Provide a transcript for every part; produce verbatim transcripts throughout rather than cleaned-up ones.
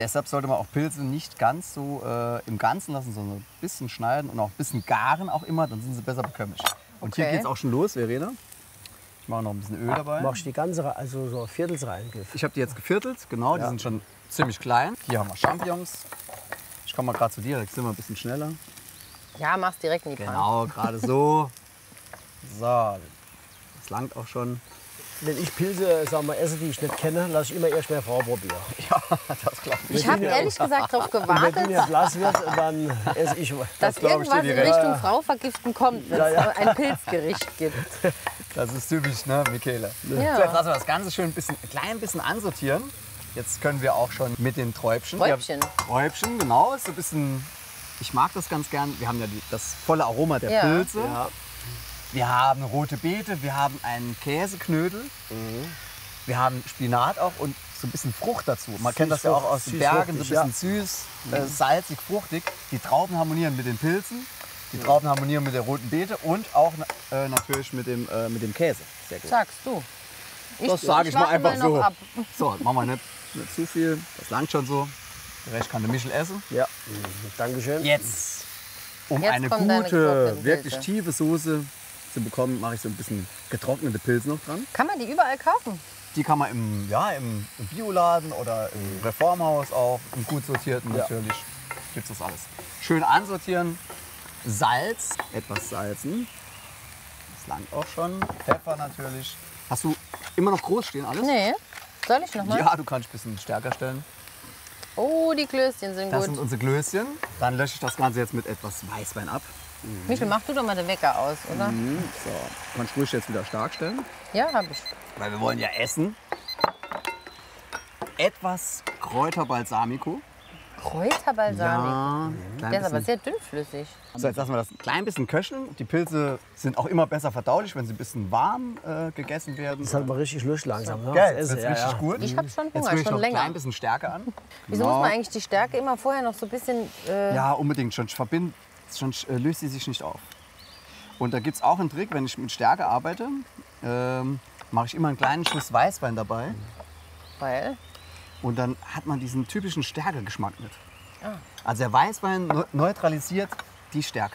Deshalb sollte man auch Pilze nicht ganz so äh, im Ganzen lassen, sondern ein bisschen schneiden und auch ein bisschen garen auch immer, dann sind sie besser bekömmlich. Und Okay. hier geht es auch schon los, Verena. Ich mache noch ein bisschen Öl dabei. Machst du die ganze, also so Viertels rein? Ich habe die jetzt geviertelt, genau, die Ja. sind schon ziemlich klein. Hier haben wir Champignons. Ich komme mal gerade zu dir, da sind wir ein bisschen schneller. Ja, mach's direkt in die Pfanne. Genau, gerade so. So, das langt auch schon. Wenn ich Pilze sagen wir, esse, die ich nicht kenne, lasse ich immer erst meine Frau probieren. Ja, das klappt. Ich habe ehrlich gesagt darauf Wenn die gewartet, mir blass wird, dann esse ich. dass glaub ich dir irgendwas in direkt. Richtung Frau vergiften kommt, wenn es ein Pilzgericht gibt. Das ist typisch, ne, Michele? Ja. So, jetzt lassen wir das Ganze schön ein, bisschen, ein klein bisschen ansortieren. Jetzt können wir auch schon mit den Träubchen. Träubchen. Wir haben- Träubchen, genau. Ist so ein bisschen, ich mag das ganz gern. Wir haben ja die, das volle Aroma der Ja. Pilze. Ja. Wir haben rote Beete, wir haben einen Käseknödel. Wir haben Spinat auch und so ein bisschen Frucht dazu. Man kennt das ja auch aus den Bergen, so ein bisschen süß, äh, salzig, fruchtig. Die Trauben harmonieren mit den Pilzen, die Trauben harmonieren mit der roten Beete und auch äh, natürlich mit dem, äh, mit dem Käse. Sehr gut. Sagst du. Ich, Das sage ich mal warte einfach noch so. ab. So, machen wir nicht, nicht zu viel, das langt schon so. Der Rest kann der Michel essen. Ja. Dankeschön. Jetzt, um Jetzt eine kommen deine gute, getrockneten wirklich Pilze. tiefe Soße zu bekommen, mache ich so ein bisschen getrocknete Pilze noch dran. Kann man die überall kaufen? Die kann man im, ja, im, im Bioladen oder im Reformhaus auch, im gut sortierten Ja. natürlich. Gibt es das alles. Schön ansortieren. Salz, etwas salzen. Das langt auch schon. Pfeffer natürlich. Hast du immer noch groß stehen alles? Nee. Soll ich noch mal? Ja, du kannst ein bisschen stärker stellen. Oh, die Klößchen sind Das gut. sind unsere Glöschen. Dann lösche ich das Ganze jetzt mit etwas Weißwein ab. Michel, mach du doch mal den Wecker aus, oder? So, kannst ruhig jetzt wieder stark stellen. Ja, hab ich. Weil wir wollen ja essen. Etwas Kräuterbalsamico. Kräuterbalsamico. Ja, klein Der ist aber bisschen. sehr dünnflüssig. So, jetzt lassen wir das ein klein bisschen köcheln. Die Pilze sind auch immer besser verdaulich, wenn sie ein bisschen warm äh, gegessen werden. Das ist halt mal richtig Lust langsam. Ne? Geil, Das das Essen, ist ja, richtig ja. gut. Ich hab schon Jetzt Hunger, will ich schon noch ein länger. klein bisschen Stärke an. Wieso muss man eigentlich die Stärke immer vorher noch so ein bisschen... Äh, Ja, unbedingt. Sonst, verbind, sonst äh, löst sie sich nicht auf. Und da gibt es auch einen Trick, wenn ich mit Stärke arbeite, ähm, mache ich immer einen kleinen Schuss Weißwein dabei. Weil... Und dann hat man diesen typischen Stärkegeschmack mit. Ah. Also der Weißwein neu- neutralisiert die Stärke.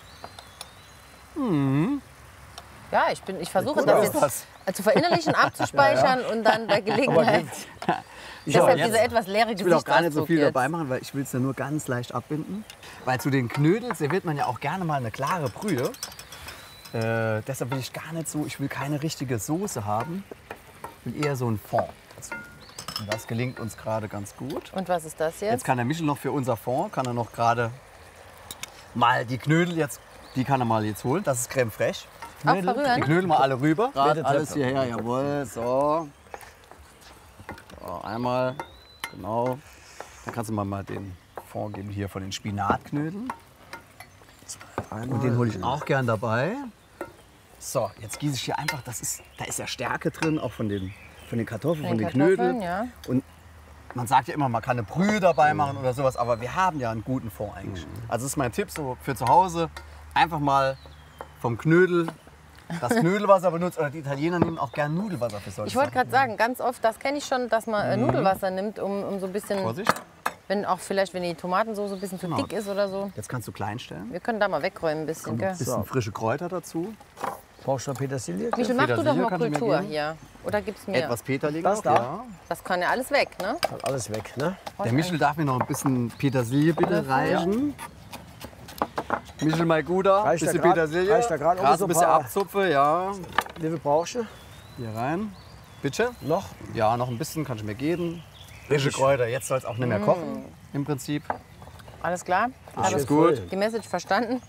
Ja, ich, bin- ich versuche Gut das aus. jetzt Das. äh, zu verinnerlichen, abzuspeichern und dann bei Gelegenheit. Ich Deshalb auch jetzt. diese etwas leere Ich will auch gar nicht so Gesichtsausdruck viel jetzt. dabei machen, weil ich will es ja nur ganz leicht abbinden. Weil zu den Knödeln serviert man ja auch gerne mal eine klare Brühe. Äh, deshalb will ich gar nicht so, ich will keine richtige Soße haben. Ich will eher so einen Fond dazu. Und das gelingt uns gerade ganz gut. Und was ist das jetzt? Jetzt kann der Michel noch für unser Fond, kann er noch gerade mal die Knödel jetzt, die kann er mal jetzt holen. Das ist Creme fraiche. Auch Die verrühren? Knödel mal alle rüber. Gerade Bitte, alles Töpfe. hierher, jawohl, so. So, einmal, genau. Dann kannst du mal, mal den Fond geben hier von den Spinatknödeln. Und den hole ich auch gern dabei. So, jetzt gieße ich hier einfach, das ist, da ist ja Stärke drin, auch von den, von den Kartoffeln, von Den den Kartoffeln, Knödeln. ja. Und man sagt ja immer, man kann eine Brühe dabei machen oder sowas, aber wir haben ja einen guten Fond eigentlich. Also das ist mein Tipp so für zu Hause, einfach mal vom Knödel das Knödelwasser benutzt, oder die Italiener nehmen auch gern Nudelwasser für solche Ich wollte Sachen. gerade sagen, ganz oft, das kenne ich schon, dass man äh, Nudelwasser nimmt, um, um so ein bisschen, Vorsicht, wenn auch vielleicht, wenn die Tomatensoße ein bisschen zu Genau. dick ist oder so. jetzt kannst du klein stellen. Wir können da mal wegräumen ein bisschen, Ein gell? bisschen frische Kräuter dazu. Brauchst du noch Petersilie? Michel, mach du doch Petersilie mal kann ich mir Kultur geben. hier. Oder gib's mir? Etwas Peterling Das noch, da? ja. Das kann ja alles weg, ne? Hat alles weg, ne? Der Michel darf mir noch ein bisschen Petersilie bitte reichen. Michel, mein Guter, Reicht da bisschen grad- Petersilie. reicht da grad auch Grad so ein bisschen paar- abzupfe, ja. Wie viel brauchst du? Hier rein. Bitte? Noch? Ja, noch ein bisschen kannst du mir geben. Frische Kräuter, jetzt soll es auch nicht mehr kochen, im Prinzip. Alles klar? Alles Habe gut. ich die Message verstanden?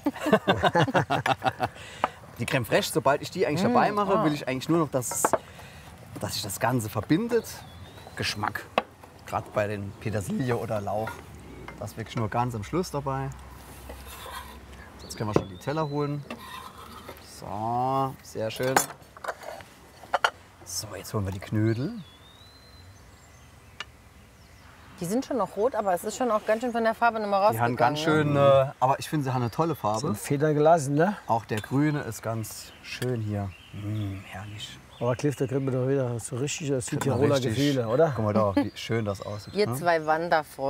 Die Creme fraiche, sobald ich die eigentlich dabei mache, will ich eigentlich nur noch, dass, dass sich das Ganze verbindet. Geschmack. Gerade bei den Petersilie oder Lauch. Das wirklich nur ganz am Schluss dabei. Jetzt können wir schon die Teller holen. So, sehr schön. So, jetzt holen wir die Knödel. Die sind schon noch rot, aber es ist schon auch ganz schön von der Farbe nochmal Die rausgegangen. haben ganz ne? schön, äh, aber ich finde, sie haben eine tolle Farbe. Federn gelassen, ne? Auch der Grüne ist ganz schön hier. Mm, herrlich. Aber Cliff, da kriegen wir doch wieder so richtige Kriegt man Südtiroler richtig- Gefühle, oder? Guck mal da, wie schön das aussieht. Ihr ne? zwei Wanderfreunde.